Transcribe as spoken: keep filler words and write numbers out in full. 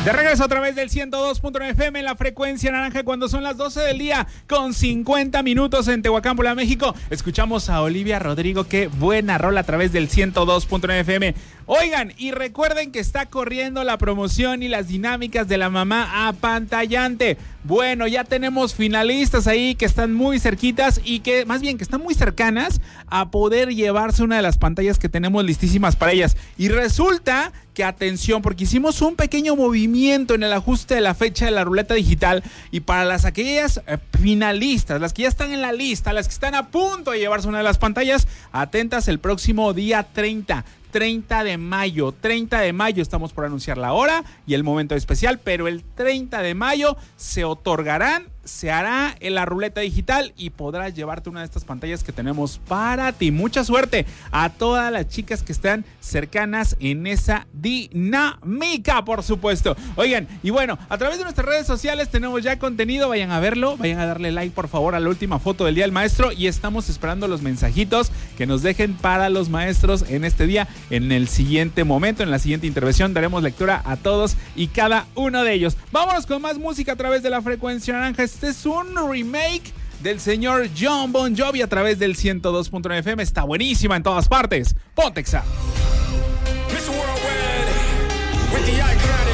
De regreso a través del ciento dos punto nueve F M en la frecuencia naranja cuando son las doce del día con cincuenta minutos en Tehuacán, Puebla, México. Escuchamos a Olivia Rodrigo, qué buena rola a través del ciento dos punto nueve F M. Oigan, y recuerden que está corriendo la promoción y las dinámicas de la mamá apantallante. Bueno, ya tenemos finalistas ahí que están muy cerquitas y que, más bien, que están muy cercanas a poder llevarse una de las pantallas que tenemos listísimas para ellas. Y resulta que, atención, porque hicimos un pequeño movimiento en el ajuste de la fecha de la ruleta digital y para las aquellas eh, finalistas, las que ya están en la lista, las que están a punto de llevarse una de las pantallas, atentas el próximo día treinta. treinta de mayo, treinta de mayo estamos por anunciar la hora y el momento especial, pero el treinta de mayo se otorgarán, se hará en la ruleta digital y podrás llevarte una de estas pantallas que tenemos para ti. Mucha suerte a todas las chicas que están cercanas en esa dinámica, por supuesto. Oigan, y bueno, a través de nuestras redes sociales tenemos ya contenido, vayan a verlo, vayan a darle like por favor a la última foto del Día del Maestro y estamos esperando los mensajitos que nos dejen para los maestros en este día. En el siguiente momento, en la siguiente intervención, daremos lectura a todos y cada uno de ellos. Vámonos con más música a través de la frecuencia naranja. Este es un remake del señor Jon Bon Jovi a través del ciento dos punto nueve F M. Está buenísima en todas partes. Ponte Exa.